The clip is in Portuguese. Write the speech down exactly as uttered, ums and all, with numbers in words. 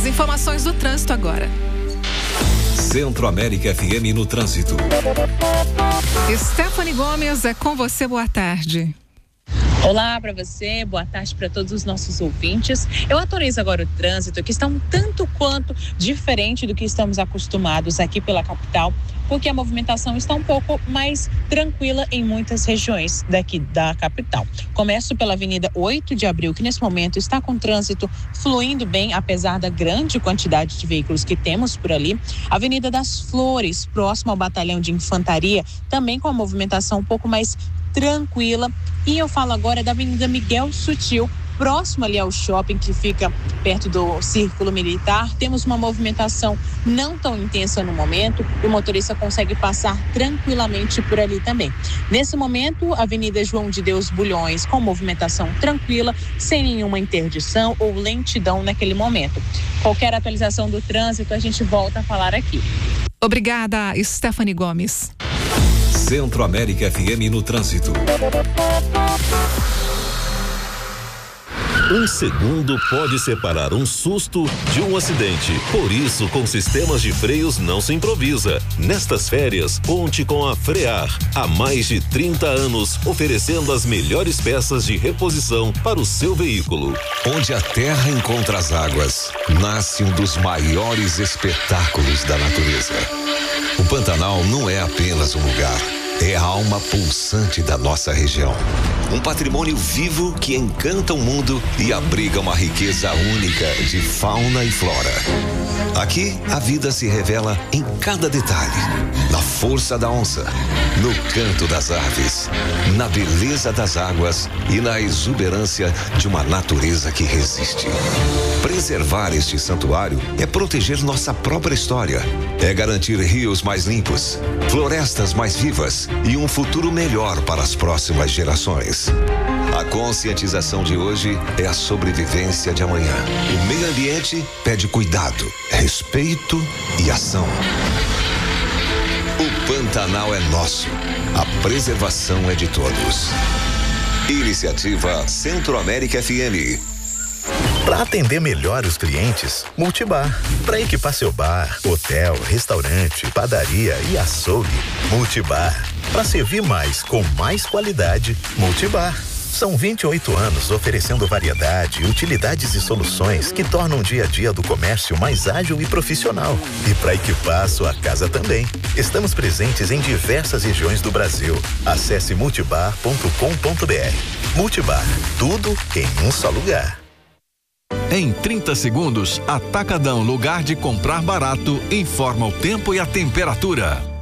informações do trânsito agora. Centro América F M no trânsito. Stephanie Gomes, é com você, boa tarde. Olá para você, boa tarde para todos os nossos ouvintes. Eu atualizo agora o trânsito, que está um tanto quanto diferente do que estamos acostumados aqui pela capital, porque a movimentação está um pouco mais tranquila em muitas regiões daqui da capital. Começo pela Avenida oito de abril, que nesse momento está com trânsito fluindo bem, apesar da grande quantidade de veículos que temos por ali. Avenida das Flores, próximo ao Batalhão de Infantaria, também com a movimentação um pouco mais tranquila. E eu falo agora da Avenida Miguel Sutil, próximo ali ao shopping que fica perto do Círculo Militar. Temos uma movimentação não tão intensa no momento e o motorista consegue passar tranquilamente por ali também. Nesse momento, Avenida João de Deus Bulhões com movimentação tranquila, sem nenhuma interdição ou lentidão naquele momento. Qualquer atualização do trânsito, a gente volta a falar aqui. Obrigada, Stephanie Gomes. Centro América F M no trânsito. Um segundo pode separar um susto de um acidente. Por isso, com sistemas de freios não se improvisa. Nestas férias, conte com a Frear. Há mais de trinta anos, oferecendo as melhores peças de reposição para o seu veículo. Onde a terra encontra as águas, nasce um dos maiores espetáculos da natureza. O Pantanal não é apenas um lugar, é a alma pulsante da nossa região. Um patrimônio vivo que encanta o mundo e abriga uma riqueza única de fauna e flora. Aqui, a vida se revela em cada detalhe. Na força da onça, no canto das aves, na beleza das águas e na exuberância de uma natureza que resiste. Preservar este santuário é proteger nossa própria história. É garantir rios mais limpos, florestas mais vivas e um futuro melhor para as próximas gerações. A conscientização de hoje é a sobrevivência de amanhã. O meio ambiente pede cuidado, respeito e ação. O Pantanal é nosso. A preservação é de todos. Iniciativa Centro América F M. Para atender melhor os clientes, Multibar. Para equipar seu bar, hotel, restaurante, padaria e açougue, Multibar. Para servir mais com mais qualidade, Multibar. São vinte e oito anos oferecendo variedade, utilidades e soluções que tornam o dia a dia do comércio mais ágil e profissional. E para equipar a sua casa também. Estamos presentes em diversas regiões do Brasil. Acesse multibar ponto com ponto br. Multibar, tudo em um só lugar. Em trinta segundos, Atacadão, lugar de comprar barato, informa o tempo e a temperatura.